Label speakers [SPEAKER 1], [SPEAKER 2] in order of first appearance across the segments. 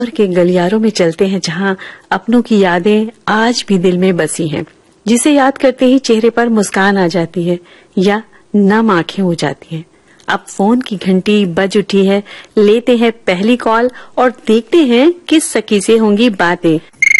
[SPEAKER 1] के गलियारों में चलते हैं जहां अपनों की यादें आज भी दिल में बसी हैं, जिसे याद करते ही चेहरे पर मुस्कान आ जाती है या नम आंखें हो जाती हैं। अब फोन की घंटी बज उठी है, लेते हैं पहली कॉल और देखते हैं किस सखी से होंगी बातें।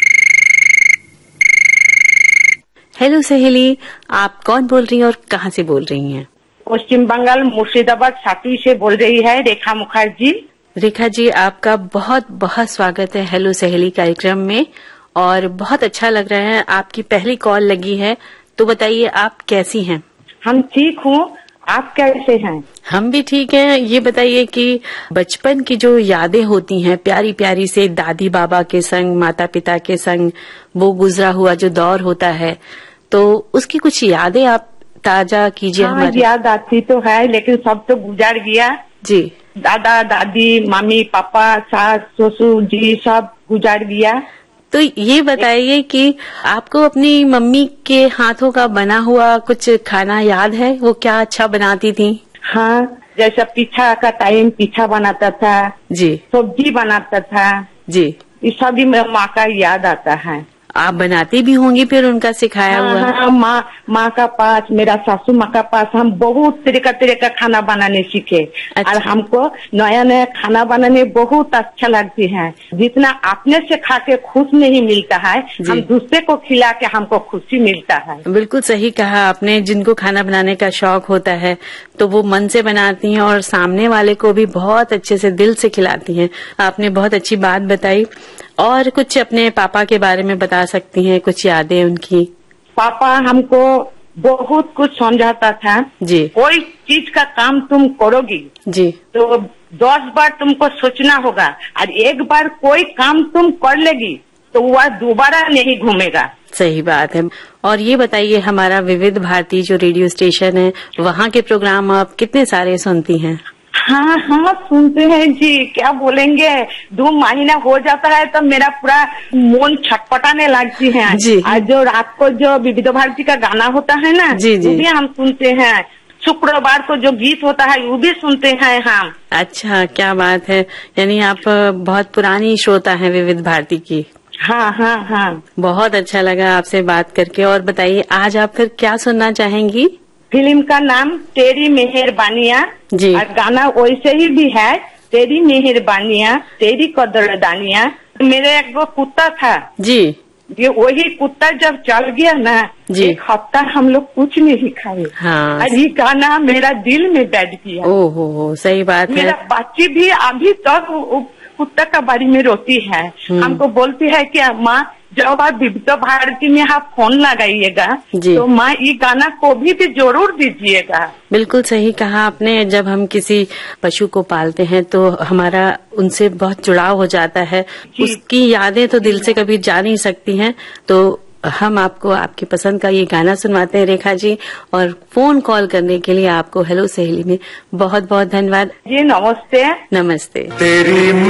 [SPEAKER 1] हेलो सहेली, आप कौन बोल रही हैं और कहां से बोल रही हैं?
[SPEAKER 2] पश्चिम बंगाल मुर्शिदाबाद सातवी से बोल रही है रेखा मुखर्जी।
[SPEAKER 1] रेखा जी, आपका बहुत बहुत स्वागत है हेलो सहेली कार्यक्रम में और बहुत अच्छा लग रहा है। आपकी पहली कॉल लगी है, तो बताइए आप कैसी हैं?
[SPEAKER 2] हम ठीक हूँ, आप कैसे हैं?
[SPEAKER 1] हम भी ठीक हैं। ये बताइए कि बचपन की जो यादें होती हैं प्यारी प्यारी से दादी बाबा के संग, माता पिता के संग, वो गुजरा हुआ जो दौर होता है, तो उसकी कुछ यादें आप ताजा कीजिए।
[SPEAKER 2] हाँ, याद आती तो है, लेकिन सब तो गुजर गया
[SPEAKER 1] जी।
[SPEAKER 2] दादा दादी, मम्मी पापा, सास ससुर जी सब गुजर गया।
[SPEAKER 1] तो ये बताइए कि आपको अपनी मम्मी के हाथों का बना हुआ कुछ खाना याद है? वो क्या अच्छा बनाती थी?
[SPEAKER 2] हाँ, जैसा पीठा का टाइम पीठा बनाता था
[SPEAKER 1] जी,
[SPEAKER 2] सब्जी बनाता था
[SPEAKER 1] जी,
[SPEAKER 2] ये सभी माँ का याद आता है।
[SPEAKER 1] आप बनाती भी होंगी फिर उनका सिखाया हुआ?
[SPEAKER 2] हाँ, माँ का पास, मेरा सासू माँ का पास हम बहुत तरह का खाना बनाने सीखे।
[SPEAKER 1] अच्छा।
[SPEAKER 2] और हमको नया नया खाना बनाने बहुत अच्छा लगती है। जितना अपने से खा के खुश नहीं मिलता है, हम दूसरे को खिला के हमको खुशी मिलता है।
[SPEAKER 1] बिल्कुल सही कहा आपने। जिनको खाना बनाने का शौक होता है तो वो मन से बनाती हैं और सामने वाले को भी बहुत अच्छे से दिल से खिलाती हैं। आपने बहुत अच्छी बात बताई। और कुछ अपने पापा के बारे में बता सकती हैं, कुछ यादें उनकी?
[SPEAKER 2] पापा हमको बहुत कुछ समझाता था
[SPEAKER 1] जी।
[SPEAKER 2] कोई चीज का काम तुम करोगी
[SPEAKER 1] जी,
[SPEAKER 2] तो 10 बार तुमको सोचना होगा, और एक बार कोई काम तुम कर लेगी तो वह दोबारा नहीं घूमेगा।
[SPEAKER 1] सही बात है। और ये बताइए, हमारा विविध भारती जो रेडियो स्टेशन है, वहाँ के प्रोग्राम आप कितने सारे सुनती हैं?
[SPEAKER 2] हाँ, सुनते हैं जी, क्या बोलेंगे। 2 महीना हो जाता है तो मेरा पूरा मन छटपटाने लगती है
[SPEAKER 1] जी।
[SPEAKER 2] और जो रात को जो विविध भारती का गाना होता है ना,
[SPEAKER 1] जी, जी।
[SPEAKER 2] वो भी हम सुनते हैं। शुक्रवार को जो गीत होता है वो भी सुनते हैं हम।
[SPEAKER 1] अच्छा, क्या बात है। यानी आप बहुत पुरानी श्रोता हैं विविध भारती की।
[SPEAKER 2] हाँ।
[SPEAKER 1] बहुत अच्छा लगा आपसे बात करके। और बताइए, आज आप फिर क्या सुनना चाहेंगी?
[SPEAKER 2] फिल्म का नाम तेरी मेहरबानियाँ
[SPEAKER 1] जी।
[SPEAKER 2] और गाना वैसे ही भी है, तेरी मेहरबानियाँ तेरी कदरदानियाँ। मेरे एक वो कुत्ता था
[SPEAKER 1] जी,
[SPEAKER 2] ये वही कुत्ता जब चल गया ना
[SPEAKER 1] जी।
[SPEAKER 2] 1 हफ्ता हम लोग कुछ नहीं खाए।
[SPEAKER 1] हाँ।
[SPEAKER 2] और ये गाना मेरा दिल में बैठ गया।
[SPEAKER 1] ओहो, सही बात है।
[SPEAKER 2] मेरा बच्ची भी अभी तक कुत्ता का बारे में रोती है। हमको बोलती है कि माँ जब आप विविध भारती में आप फोन लगाइएगा तो माँ ये गाना को भी जरूर दीजिएगा।
[SPEAKER 1] बिल्कुल सही कहा आपने। जब हम किसी पशु को पालते हैं तो हमारा उनसे बहुत जुड़ाव हो जाता है, उसकी यादें तो दिल से कभी जा नहीं सकती हैं। तो हम आपको आपकी पसंद का ये गाना सुनवाते हैं रेखा जी। और फोन कॉल करने के लिए आपको हेलो सहेली में बहुत बहुत धन्यवाद
[SPEAKER 2] जी। नमस्ते।
[SPEAKER 1] नमस्ते।
[SPEAKER 3] तेरी